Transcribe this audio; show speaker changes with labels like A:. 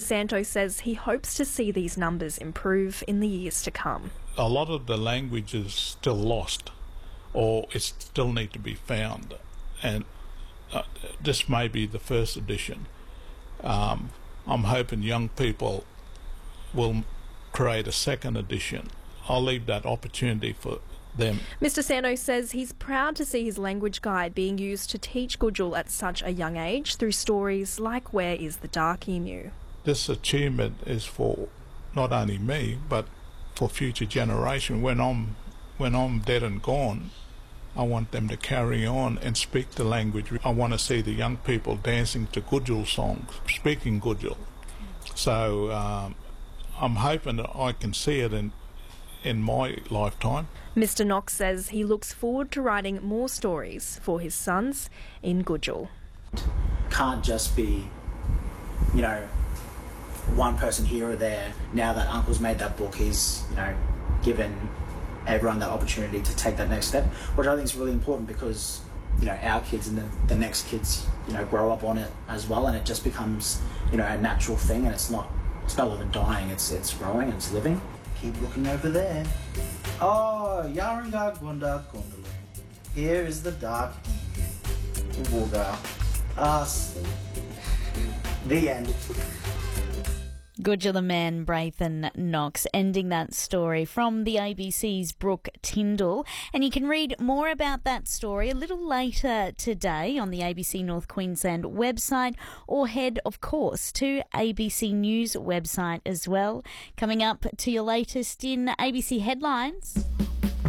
A: Santos says he hopes to see these numbers improve in the years to come.
B: A lot of the language is still lost, or it still need to be found, and this may be the first edition. I'm hoping young people will create a second edition. I'll leave that opportunity for them.
A: Mr. Santos says he's proud to see his language guide being used to teach Gudjul at such a young age through stories like Where is the Dark Emu?
B: This achievement is for not only me, but for future generation. When I'm dead and gone, I want them to carry on and speak the language. I want to see the young people dancing to Gudjul songs, speaking Gudjul. So I'm hoping that I can see it in my lifetime.
A: Mr. Knox says he looks forward to writing more stories for his sons in Gudjul.
C: Can't just be, one person here or there. Now that Uncle's made that book, he's, given everyone that opportunity to take that next step, which I think is really important because, our kids and the next kids, grow up on it as well, and it just becomes, a natural thing, and it's no longer dying, it's growing and it's living. Keep looking over there. Oh, Yaranga Gunda Gundaloo. Here is the dark Wooga. Asleep. The end.
D: Gudjul man Braithen Knox ending that story from the ABC's Brooke Tyndall. And you can read more about that story a little later today on the ABC North Queensland website, or head, of course, to ABC News website as well. Coming up to your latest in ABC Headlines.